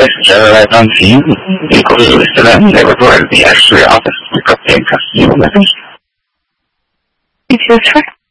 questa canzone di cose strane vorrei essere altre capienza. It's your turn.